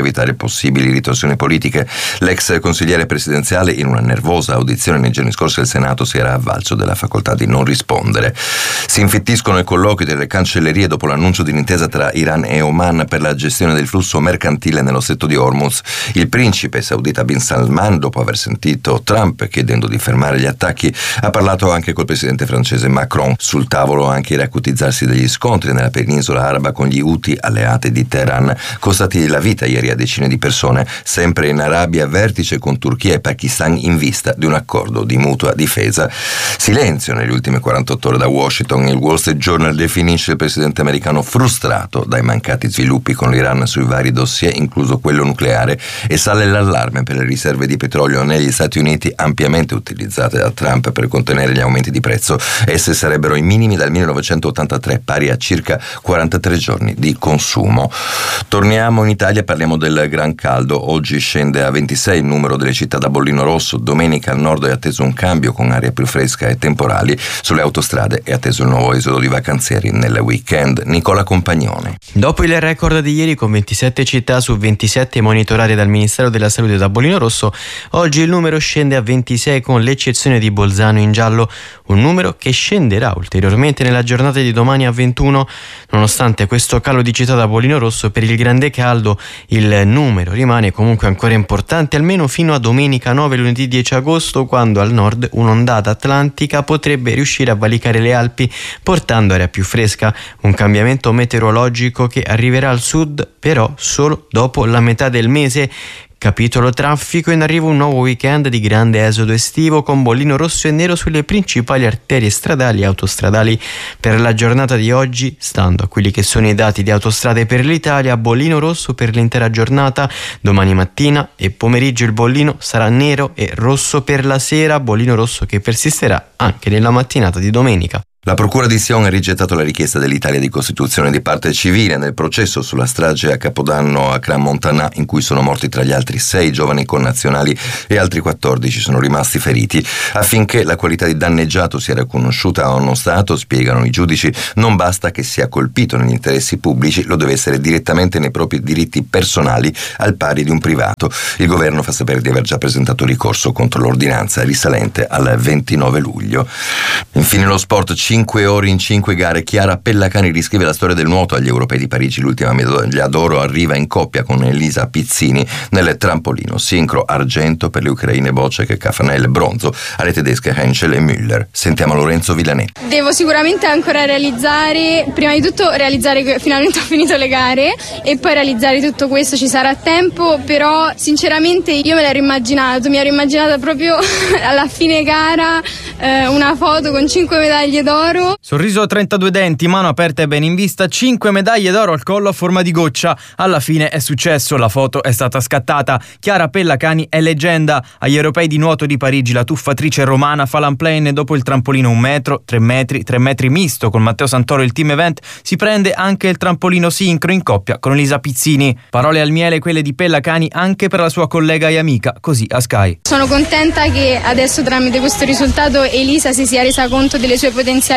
Speaker 13: evitare possibili ritorsioni politiche. L'ex consigliere presidenziale, in una nervosa audizione nei giorni scorsi al Senato, si era avvalso della facoltà di non rispondere. Si infittiscono i colloqui delle cancellerie dopo l'annuncio di un'intesa tra Iran e Oman per la gestione del flusso mercantile nello stretto di Hormuz. Il principe saudita Bin Salman, dopo aver sentito Trump chiedendo di fermare gli attacchi, ha parlato anche col presidente francese Macron. Sul tavolo anche il riacutizzarsi degli scontri nella penisola araba con gli Houthi, alleati di Teheran, costati la vita ieri a decine di persone. Sempre in Arabia, vertice con Turchia e Pakistan in vista di un accordo di mutua difesa. Silenzio nelle ultime quarantotto ore da Washington. Il Wall Street Journal definisce il presidente americano frustrato dai mancati sviluppi con l'Iran sui vari dossier, incluso quello nucleare, e sale l'allarme per le riserve di petrolio negli Stati Uniti, ampiamente utilizzate da Trump per contenere gli aumenti di prezzo. Esse sarebbero i minimi dal millenovecentottantatré, pari a circa quarantatré giorni di consumo. Torniamo in Italia, parliamo del gran caldo. Oggi scende a ventisei il numero delle città da bollino rosso. Domenica al nord è atteso un cambio con aria più fresca e temporali. Sulle autostrade è atteso il nuovo esodo di vacanzieri nel weekend. Nicola Compagnone.
Speaker 17: Dopo il record di ieri con ventisette città su ventisette monitorate dal Ministero della Salute da bollino rosso, oggi il numero scende a ventisei con l'eccezione di Bolzano in giallo, un numero che scenderà ulteriormente nella giornata di domani a ventuno. Nonostante questo calo di città da bollino rosso, per il grande caldo il numero rimane comunque ancora importante, almeno fino a domenica nove, lunedì dieci agosto, quando al nord un'ondata atlantica potrebbe riuscire a valicare le Alpi portando aria più fresca, un cambiamento meteorologico che arriverà al sud però solo dopo la metà del mese. Capitolo traffico: in arrivo un nuovo weekend di grande esodo estivo con bollino rosso e nero sulle principali arterie stradali e autostradali. Per la giornata di oggi, stando a quelli che sono i dati di Autostrade per l'Italia, bollino rosso per l'intera giornata. Domani mattina e pomeriggio il bollino sarà nero e rosso per la sera, bollino rosso che persisterà anche nella mattinata di domenica.
Speaker 13: La Procura di Sion ha rigettato la richiesta dell'Italia di costituzione di parte civile nel processo sulla strage a Capodanno a Crans-Montana, in cui sono morti tra gli altri sei giovani connazionali e altri quattordici sono rimasti feriti. Affinché la qualità di danneggiato sia riconosciuta a uno Stato, spiegano i giudici, non basta che sia colpito negli interessi pubblici, lo deve essere direttamente nei propri diritti personali, al pari di un privato. Il governo fa sapere di aver già presentato ricorso contro l'ordinanza risalente al ventinove luglio. Infine lo sport. Cinque ore in cinque gare. Chiara Pellacani riscrive la storia del nuoto agli Europei di Parigi. L'ultima medaglia d'oro arriva in coppia con Elisa Pizzini nel trampolino. Sincro argento per le ucraine Bocek e Cafanel, bronzo alle tedesche Henschel e Müller. Sentiamo Lorenzo Villanetti.
Speaker 10: Devo sicuramente ancora realizzare, prima di tutto realizzare che finalmente ho finito le gare e poi realizzare tutto questo. Ci sarà tempo, però sinceramente io me l'ero immaginato, mi ero immaginata proprio alla fine gara eh, una foto con cinque medaglie d'oro.
Speaker 18: Sorriso a trentadue denti, mano aperta e ben in vista, cinque medaglie d'oro al collo a forma di goccia. Alla fine è successo, la foto è stata scattata. Chiara Pellacani è leggenda. Agli Europei di nuoto di Parigi la tuffatrice romana fa l'unplane dopo il trampolino un metro, tre metri, tre metri misto con Matteo Santoro il team event. Si prende anche il trampolino sincro in coppia con Elisa Pizzini. Parole al miele quelle di Pellacani anche per la sua collega e amica, così a Sky.
Speaker 10: Sono contenta che adesso tramite questo risultato Elisa si sia resa conto delle sue potenzialità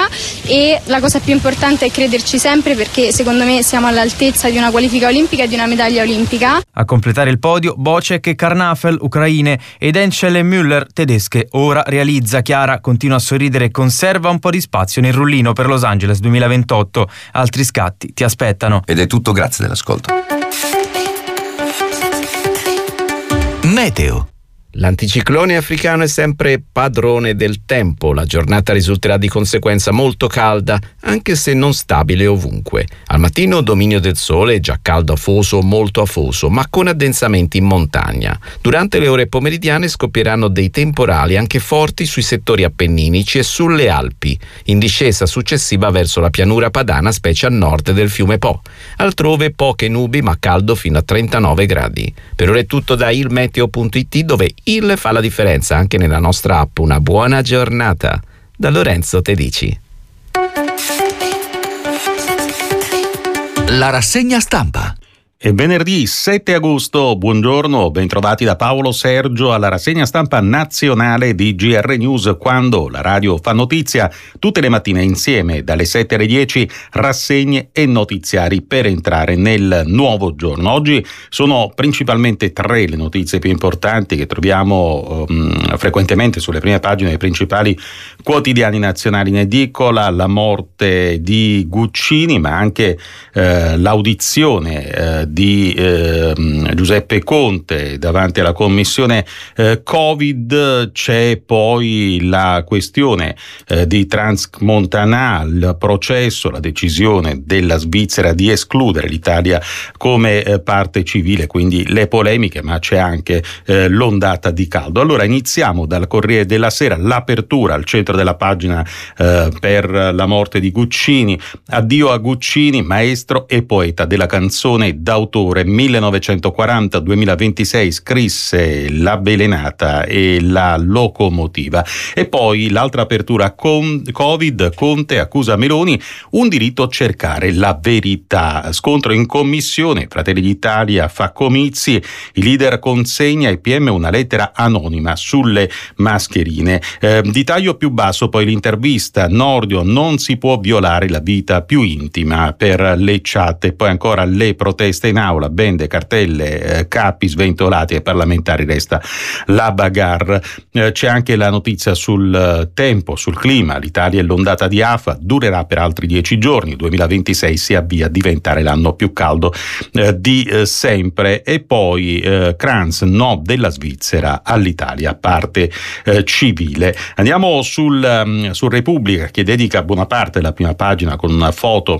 Speaker 10: e la cosa più importante è crederci sempre, perché secondo me siamo all'altezza di una qualifica olimpica e di una medaglia olimpica.
Speaker 18: A completare il podio Bocek e Karnafel, ucraine, ed Henschel e Müller, tedesche. Ora realizza. Chiara continua a sorridere e conserva un po' di spazio nel rullino per Los Angeles duemilaventotto. Altri scatti ti aspettano.
Speaker 13: Ed è tutto, grazie dell'ascolto.
Speaker 6: Meteo.
Speaker 12: L'anticiclone africano è sempre padrone del tempo. La giornata risulterà di conseguenza molto calda, anche se non stabile ovunque. Al mattino dominio del sole, già caldo afoso, molto afoso, ma con addensamenti in montagna. Durante le ore pomeridiane scoppieranno dei temporali anche forti sui settori appenninici e sulle Alpi, in discesa successiva verso la pianura padana, specie a nord del fiume Po. Altrove poche nubi, ma caldo fino a trentanove gradi. Per ora è tutto da ilmeteo punto it, dove il fa la differenza anche nella nostra app. Una buona giornata da Lorenzo Tedici.
Speaker 6: La rassegna stampa.
Speaker 11: È venerdì sette agosto, buongiorno, bentrovati da Paolo Sergio alla rassegna stampa nazionale di G R News, quando la radio fa notizia tutte le mattine insieme dalle sette alle dieci, rassegne e notiziari per entrare nel nuovo giorno. Oggi sono principalmente tre le notizie più importanti che troviamo um, frequentemente sulle prime pagine dei principali quotidiani nazionali in edicola: la morte di Guccini, ma anche eh, l'audizione eh, di eh, Giuseppe Conte davanti alla commissione eh, Covid. C'è poi la questione eh, di Transmontana, il processo, la decisione della Svizzera di escludere l'Italia come eh, parte civile, quindi le polemiche, ma c'è anche eh, l'ondata di caldo. Allora iniziamo dal Corriere della Sera, l'apertura al centro della pagina eh, per la morte di Guccini. Addio a Guccini, maestro e poeta della canzone d'autore. millenovecentoquaranta duemilaventisei scrisse La Belenata e La Locomotiva. E poi l'altra apertura con Covid, Conte accusa Meloni, un diritto cercare la verità. Scontro in commissione, Fratelli d'Italia fa comizi, il leader consegna ai P M una lettera anonima sulle mascherine. Eh, di taglio più basso poi l'intervista, Nordio, non si può violare la vita più intima per le chat. E poi ancora le proteste in aula, bende, cartelle, eh, capi sventolati, ai parlamentari resta la bagarre. Eh, c'è anche la notizia sul eh, tempo, sul clima, l'Italia e l'ondata di afa durerà per altri dieci giorni, il duemilaventisei si avvia a diventare l'anno più caldo eh, di eh, sempre. E poi eh, Kranz, no della Svizzera all'Italia, parte eh, civile. Andiamo sul, um, sul Repubblica, che dedica buona parte della prima pagina con una foto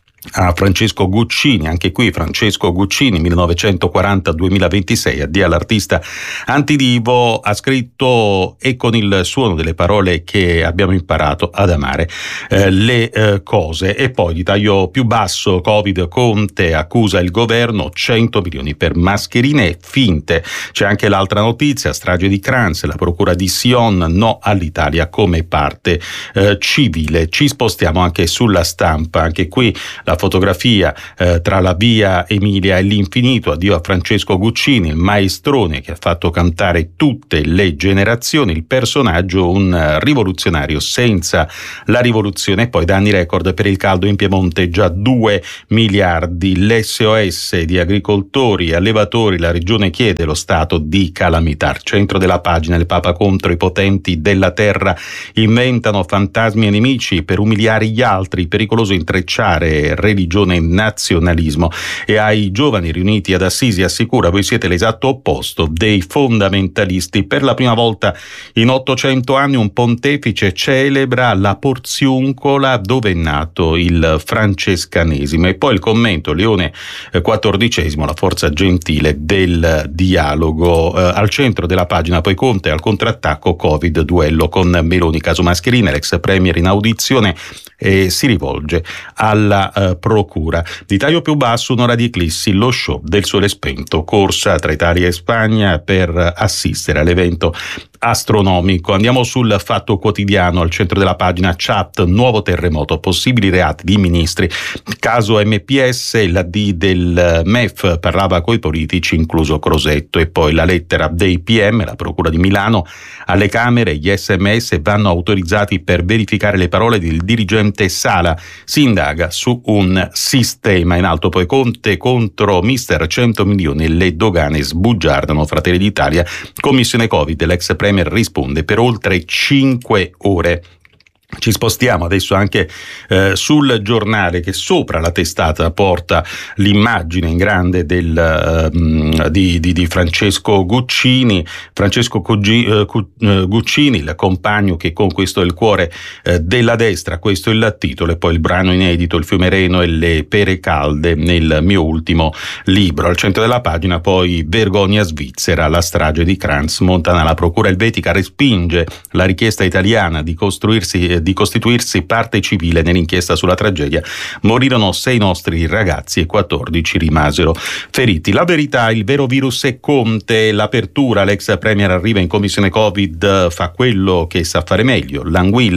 Speaker 11: a Francesco Guccini. Anche qui Francesco Guccini, millenovecentoquaranta duemilaventisei, addio all'artista antidivo, ha scritto, e con il suono delle parole che abbiamo imparato ad amare, eh, le eh, cose. E poi di taglio più basso, Covid, Conte accusa il governo, cento milioni per mascherine finte. C'è anche l'altra notizia, strage di Kranz, la procura di Sion, no all'Italia come parte eh, civile. Ci spostiamo anche sulla Stampa, anche qui la fotografia eh, tra la via Emilia e l'infinito, addio a Francesco Guccini, il maestrone che ha fatto cantare tutte le generazioni, il personaggio un rivoluzionario senza la rivoluzione. E poi danni record per il caldo in Piemonte, già due miliardi. L'S O S di agricoltori e allevatori, la regione chiede lo stato di calamità. Al centro della pagina, il Papa contro i potenti della terra, inventano fantasmi e nemici per umiliare gli altri, pericoloso intrecciare religione e nazionalismo. E ai giovani riuniti ad Assisi assicura: voi siete l'esatto opposto dei fondamentalisti. Per la prima volta in ottocento anni un pontefice celebra la Porziuncola, dove è nato il francescanesimo. E poi il commento, Leone quattordicesimo, la forza gentile del dialogo. Eh, al centro della pagina poi Conte al contrattacco, Covid, duello con Meloni, caso mascherine, l'ex premier in audizione e si rivolge alla uh, procura. Di taglio più basso, un'ora di eclissi, lo show del sole spento, corsa tra Italia e Spagna per assistere all'evento astronomico. Andiamo sul Fatto Quotidiano, al centro della pagina chat, nuovo terremoto, possibili reati di ministri, caso M P S, la D del M E F parlava coi politici, incluso Crosetto. E poi la lettera dei P M, la procura di Milano, alle Camere gli S M S vanno autorizzati per verificare le parole del dirigente Sala, si indaga su un sistema. In alto poi Conte contro mister cento milioni, le dogane sbugiardano. Fratelli d'Italia, commissione Covid, l'ex premier risponde per oltre cinque ore. Ci spostiamo adesso anche eh, sul Giornale, che sopra la testata porta l'immagine in grande del, uh, di, di, di Francesco Guccini. Francesco Cuggi, uh, Guccini, il compagno che conquistò il cuore uh, della destra, questo è il titolo. E poi il brano inedito, Il fiume Reno e le pere calde, nel mio ultimo libro. Al centro della pagina poi vergogna svizzera, la strage di Kranz Montana. La procura elvetica respinge la richiesta italiana di costruirsi di costituirsi parte civile nell'inchiesta sulla tragedia. Morirono sei nostri ragazzi e quattordici rimasero feriti. La verità, il vero virus è Conte, l'apertura, l'ex premier arriva in commissione Covid, fa quello che sa fare meglio, l'anguilla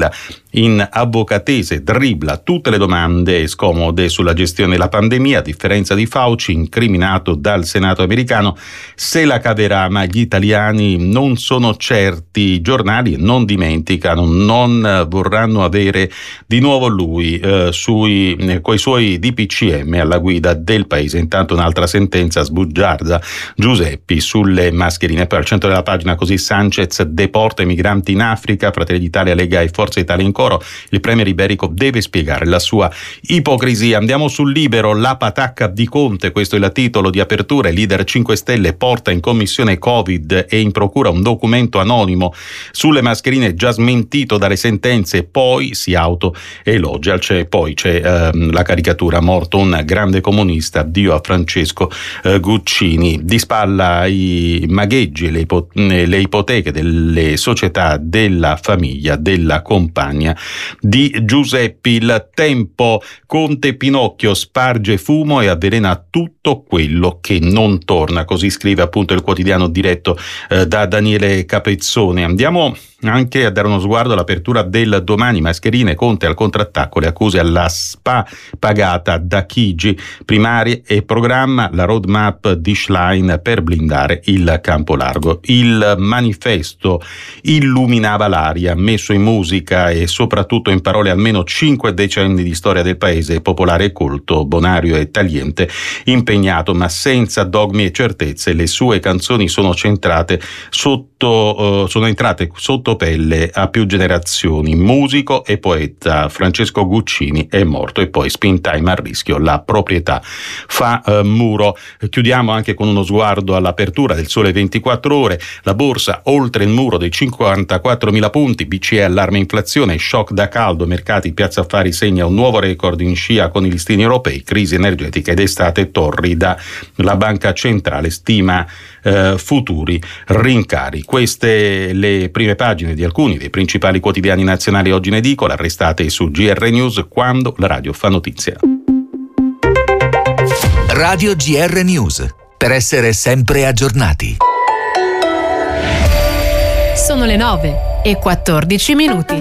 Speaker 11: in avvocatese dribbla tutte le domande scomode sulla gestione della pandemia. A differenza di Fauci, incriminato dal Senato americano, se la caverà, ma gli italiani non sono certi. I giornali non dimenticano, non vorranno avere di nuovo lui eh, sui eh, coi suoi D P C M alla guida del paese. Intanto un'altra sentenza sbugiarda Giuseppi sulle mascherine. Poi al centro della pagina così: Sanchez deporta i migranti in Africa, Fratelli d'Italia, Lega e Forza Italia in coro, il premier iberico deve spiegare la sua ipocrisia. Andiamo sul Libero, la patacca di Conte, questo è il titolo di apertura. Il leader cinque Stelle porta in commissione Covid e in procura un documento anonimo sulle mascherine già smentito dalle sentenze, poi si autoelogia. C'è, poi c'è ehm, la caricatura: morto un grande comunista, addio a Francesco eh, Guccini. Di spalla i magheggi e le, ipo- le ipoteche delle società, della famiglia, della compagna di Giuseppi. Il Tempo: Conte Pinocchio sparge fumo e avvelena tutto quello che non torna, così scrive appunto il quotidiano diretto eh, da Daniele Capezzone. Andiamo anche a dare uno sguardo all'apertura del Domani. Mascherine, Conte al contrattacco, le accuse alla S P A pagata da Chigi, primarie e programma, la roadmap di Schlein per blindare il campo largo. Il Manifesto illuminava l'aria, messo in musica e soprattutto in parole almeno cinque decenni di storia del paese, popolare e colto, bonario e tagliente, impegnato ma senza dogmi e certezze. Le sue canzoni sono centrate sotto, uh, sono entrate sotto pelle a più generazioni. Musico e poeta, Francesco Guccini è morto, e poi spin time a rischio, la proprietà fa uh, muro. Chiudiamo anche con uno sguardo all'apertura del Sole ventiquattro Ore. La borsa oltre il muro dei cinquantaquattromila punti, B C E allarme inflazione, shock da caldo, mercati, Piazza Affari segna un nuovo record in scia con i listini europei, crisi energetica ed estate torrida, la banca centrale stima eh, futuri rincari. Queste le prime pagine di alcuni dei principali quotidiani nazionali oggi in edicola, restate su G R News quando la radio fa notizia.
Speaker 6: Radio G R News, per essere sempre aggiornati.
Speaker 7: Sono le nove e quattordici minuti.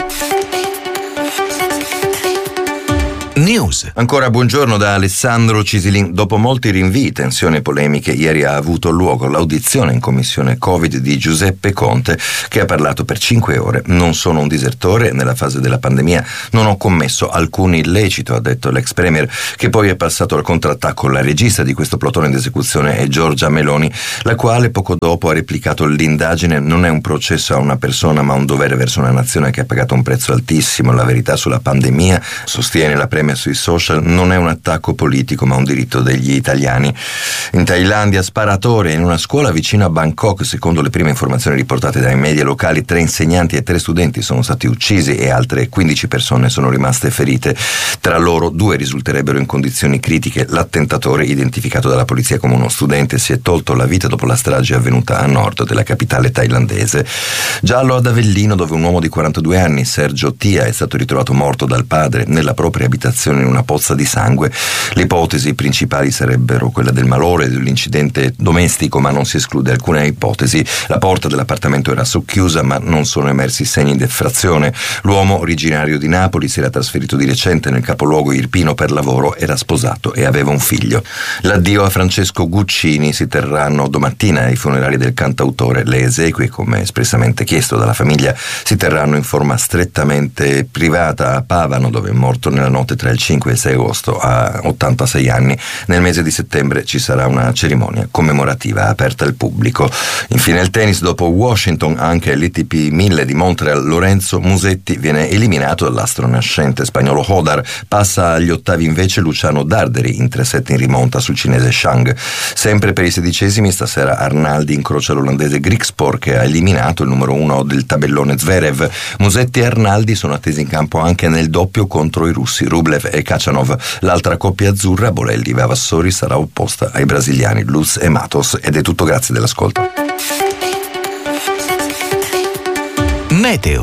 Speaker 6: News.
Speaker 13: Ancora buongiorno da Alessandro Cisilin. Dopo molti rinvii, tensioni e polemiche, ieri ha avuto luogo l'audizione in commissione Covid di Giuseppe Conte, che ha parlato per cinque ore. Non sono un disertore, nella fase della pandemia non ho commesso alcun illecito, ha detto l'ex premier, che poi è passato al contrattacco. La regista di questo plotone d'esecuzione è Giorgia Meloni, la quale poco dopo ha replicato: l'indagine non è un processo a una persona ma un dovere verso una nazione che ha pagato un prezzo altissimo. La verità sulla pandemia, sostiene la premier sui social, non è un attacco politico ma un diritto degli italiani. In Thailandia, sparatore in una scuola vicino a Bangkok. Secondo le prime informazioni riportate dai media locali, tre insegnanti e tre studenti sono stati uccisi e altre quindici persone sono rimaste ferite. Tra loro due risulterebbero in condizioni critiche. L'attentatore, identificato dalla polizia come uno studente, si è tolto la vita dopo la strage avvenuta a nord della capitale thailandese. Giallo ad Avellino, dove un uomo di quarantadue anni, Sergio Tia, è stato ritrovato morto dal padre nella propria abitazione in una pozza di sangue. Le ipotesi principali sarebbero quella del malore, dell'incidente domestico, ma non si esclude alcuna ipotesi. La porta dell'appartamento era socchiusa ma non sono emersi segni di effrazione. L'uomo, originario di Napoli, si era trasferito di recente nel capoluogo irpino per lavoro, era sposato e aveva un figlio. L'addio a Francesco Guccini si terranno domattina ai funerali del cantautore. Le esequie, come espressamente chiesto dalla famiglia, si terranno in forma strettamente privata a Pavano, dove è morto nella notte tra il cinque e il sei agosto a ottantasei anni. Nel mese di settembre ci sarà una cerimonia commemorativa aperta al pubblico. Infine il tennis. Dopo Washington, anche l'A T P mille di Montreal, Lorenzo Musetti viene eliminato dall'astro nascente spagnolo Hodar. Passa agli ottavi invece Luciano Darderi in tre set in rimonta sul cinese Shang. Sempre per i sedicesimi, stasera Arnaldi incrocia l'olandese Griekspoor, che ha eliminato il numero uno del tabellone Zverev. Musetti e Arnaldi sono attesi in campo anche nel doppio contro i russi Rublev e Kachanov. L'altra coppia azzurra, Bolelli e Vavassori, sarà opposta ai brasiliani Luz e Matos. Ed è tutto, grazie dell'ascolto.
Speaker 6: Meteo.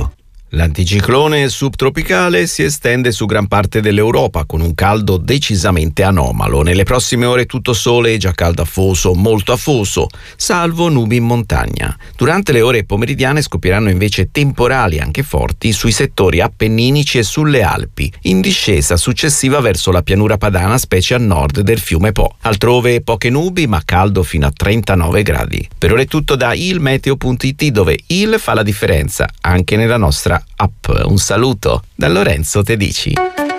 Speaker 12: L'anticiclone subtropicale si estende su gran parte dell'Europa con un caldo decisamente anomalo. Nelle prossime ore tutto sole e già caldo afoso, molto afoso, salvo nubi in montagna. Durante le ore pomeridiane scoppieranno invece temporali anche forti sui settori appenninici e sulle Alpi, in discesa successiva verso la pianura padana, specie a nord del fiume Po. Altrove poche nubi ma caldo fino a trentanove gradi. Per ora è tutto da ilmeteo punto it, dove il fa la differenza anche nella nostra app. Un saluto da Lorenzo Tedici.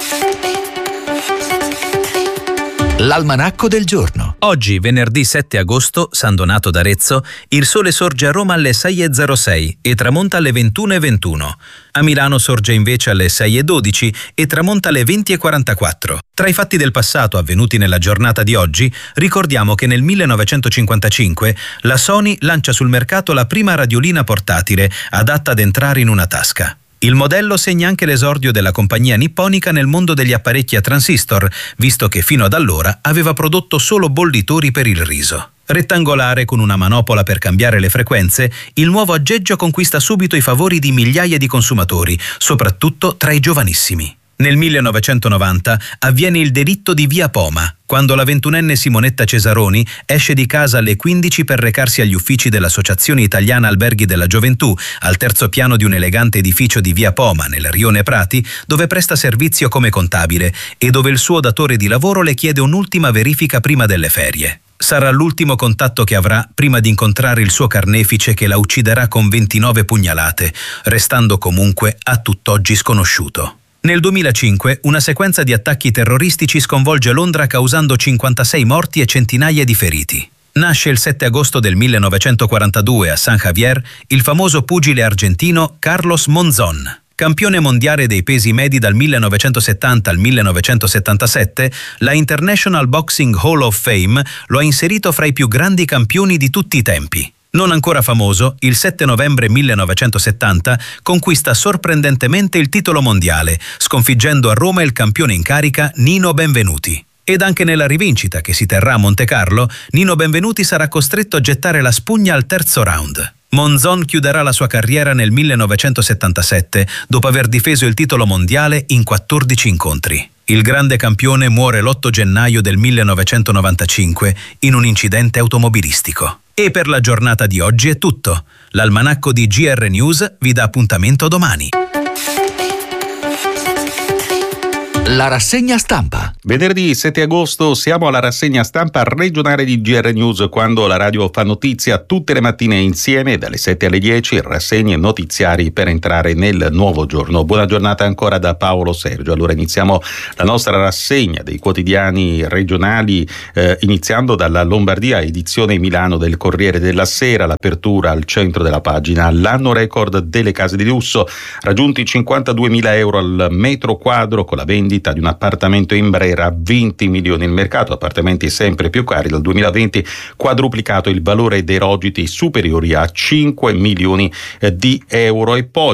Speaker 6: L'almanacco del giorno.
Speaker 14: Oggi, venerdì sette agosto, San Donato d'Arezzo, il sole sorge a Roma alle sei e zero sei e tramonta alle ventuno e ventuno. A Milano sorge invece alle sei e dodici e tramonta alle venti e quarantaquattro. Tra i fatti del passato avvenuti nella giornata di oggi, ricordiamo che nel millenovecentocinquantacinque la Sony lancia sul mercato la prima radiolina portatile adatta ad entrare in una tasca. Il modello segna anche l'esordio della compagnia nipponica nel mondo degli apparecchi a transistor, visto che fino ad allora aveva prodotto solo bollitori per il riso. Rettangolare con una manopola per cambiare le frequenze, il nuovo aggeggio conquista subito i favori di migliaia di consumatori, soprattutto tra i giovanissimi. Nel millenovecentonovanta avviene il delitto di Via Poma, quando la ventunenne Simonetta Cesaroni esce di casa alle quindici per recarsi agli uffici dell'Associazione Italiana Alberghi della Gioventù, al terzo piano di un elegante edificio di Via Poma, nel rione Prati, dove presta servizio come contabile e dove il suo datore di lavoro le chiede un'ultima verifica prima delle ferie. Sarà l'ultimo contatto che avrà prima di incontrare il suo carnefice che la ucciderà con ventinove pugnalate, restando comunque a tutt'oggi sconosciuto. Nel duemilacinque una sequenza di attacchi terroristici sconvolge Londra causando cinquantasei morti e centinaia di feriti. Nasce il sette agosto del millenovecentoquarantadue a San Javier il famoso pugile argentino Carlos Monzón. Campione mondiale dei pesi medi dal millenovecentosettanta al millenovecentosettantasette, la International Boxing Hall of Fame lo ha inserito fra i più grandi campioni di tutti i tempi. Non ancora famoso, il sette novembre millenovecentosettanta conquista sorprendentemente il titolo mondiale, sconfiggendo a Roma il campione in carica Nino Benvenuti. Ed anche nella rivincita che si terrà a Montecarlo, Nino Benvenuti sarà costretto a gettare la spugna al terzo round. Monzón chiuderà la sua carriera nel millenovecentosettantasette, dopo aver difeso il titolo mondiale in quattordici incontri. Il grande campione muore l'otto gennaio del millenovecentonovantacinque in un incidente automobilistico. E per la giornata di oggi è tutto. L'almanacco di G R News vi dà appuntamento domani.
Speaker 6: La rassegna stampa.
Speaker 11: Venerdì sette agosto siamo alla rassegna stampa regionale di G R News, quando la radio fa notizia tutte le mattine insieme dalle sette alle dieci, rassegne notiziari per entrare nel nuovo giorno. Buona giornata ancora da Paolo Sergio. Allora iniziamo la nostra rassegna dei quotidiani regionali eh, iniziando dalla Lombardia, edizione Milano del Corriere della Sera, l'apertura al centro della pagina, l'anno record delle case di lusso, raggiunti cinquantaduemila euro al metro quadro con la vendita di un appartamento in Brera a venti milioni. Il mercato appartamenti sempre più cari, dal duemilaventi quadruplicato il valore dei rogiti superiori a cinque milioni di euro. E poi